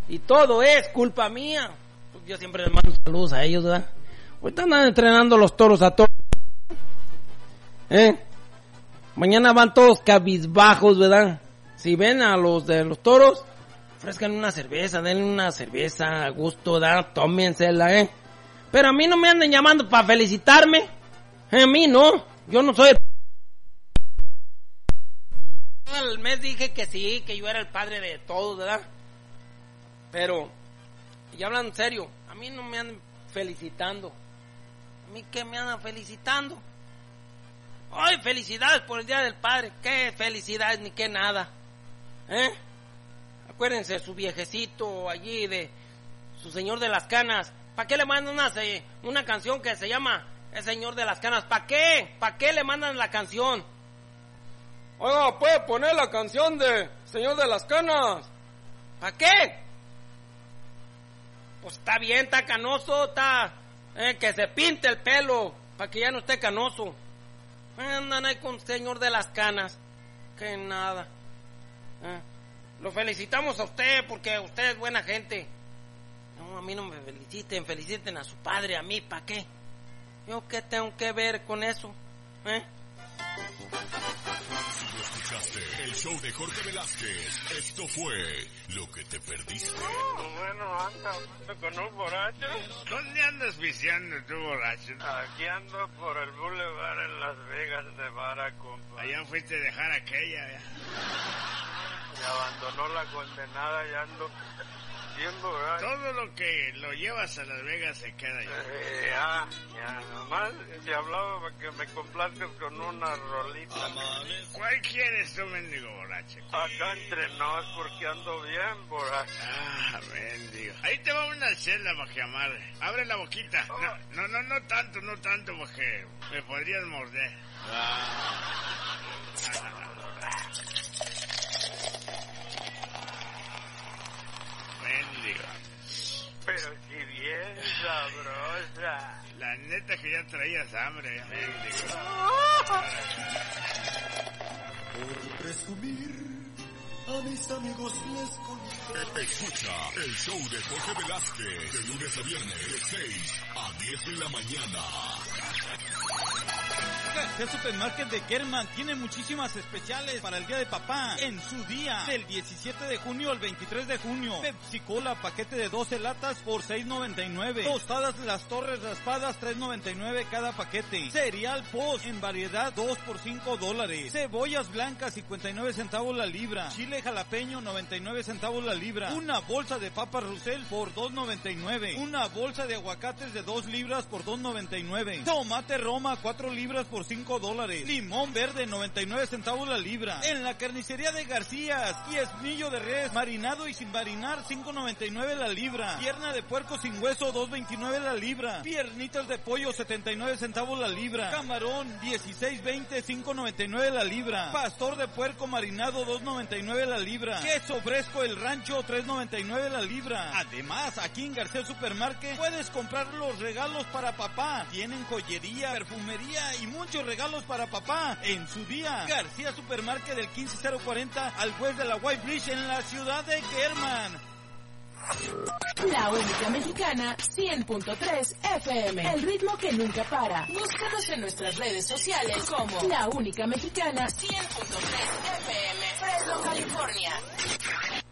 Y todo es culpa mía. Yo siempre les mando saludos a ellos, ¿verdad? Ahorita andan entrenando los toros a todos. Mañana van todos cabizbajos, ¿verdad? Si ven a los de los toros, ofrezcan una cerveza, denle una cerveza a gusto, ¿verdad? Tómensela, Pero a mí no me anden llamando para felicitarme. A mí no. Yo no soy... Al mes dije que sí, que yo era el padre de todos, ¿verdad? Pero, ya hablando en serio, a mí no me andan felicitando. ¿A mí qué me andan felicitando? ¡Ay, felicidades por el Día del Padre! ¿Qué felicidades ni qué nada? Acuérdense, su viejecito allí de su señor de las canas. ¿Para qué le mandan una canción que se llama El Señor de las Canas? ¿Para qué? ¿Para qué le mandan la canción? Oiga, ¿puede poner la canción de Señor de las Canas? ¿Para qué? Pues está bien, está canoso, está... que se pinte el pelo, para que ya no esté canoso. Andan ahí con Señor de las Canas. Que nada. Lo felicitamos a usted, porque usted es buena gente. No, a mí no me feliciten, feliciten a su padre, a mí, ¿para qué? ¿Yo qué tengo que ver con eso? Escuchaste el show de Jorge Velázquez. Esto fue Lo que te perdiste. Bueno, ando con un borracho. ¿Dónde andas viciando tú, borracho? Aquí ando por el Boulevard en Las Vegas, Nevada, compa. Allá fuiste a dejar aquella, ya. Me abandonó la condenada y ando bien borracho. Todo lo que lo llevas a Las Vegas se queda ya, nomás te hablaba para que me complazcas con una rolita. ¿Cuál quieres tú, mendigo borracho? Acá entre nos, porque ando bien borracho. Mendigo. Ahí te va una celda para que amarre. Abre la boquita. No tanto, porque me podrías morder. Mendigo. Pero si bien sabrosa. La neta que ya traías hambre, mendigo. Por presumir, a mis amigos les conté. Escucha el show de Jorge Velázquez, de lunes a viernes, de 6 a 10 de la mañana. El Supermarket de Kerman tiene muchísimas especiales para el Día de Papá. En su día, del 17 de junio al 23 de junio. Pepsi Cola, paquete de 12 latas por $6.99. Tostadas Las Torres raspadas, $3.99 cada paquete. Cereal Post en variedad, 2 por $5. Cebollas blancas, 59 centavos la libra. Chile jalapeño, 99 centavos la libra. Una bolsa de papas Rusel por $2.99. Una bolsa de aguacates de 2 libras por $2.99. Tomate Roma, 4 libras por $5. Limón verde, 99 centavos la libra. En la carnicería de Garcías, y esmillo de res marinado y sin marinar, $5.99 la libra. Pierna de puerco sin hueso, $2.29 la libra. Piernitas de pollo, 79 centavos la libra. Camarón, $16.20, $5.99 la libra. Pastor de puerco marinado, $2.99 la libra. Queso fresco El Rancho, $3.99 la libra. Además, aquí en García Supermarket puedes comprar los regalos para papá. Tienen joyería, perfumería y muchos regalos para papá en su día. García Supermarket del 15040 al west de la White Bridge en la ciudad de Kerman. La única mexicana 100.3 FM. El ritmo que nunca para. Búscanos en nuestras redes sociales como La única mexicana 100.3 FM. Fresno, California.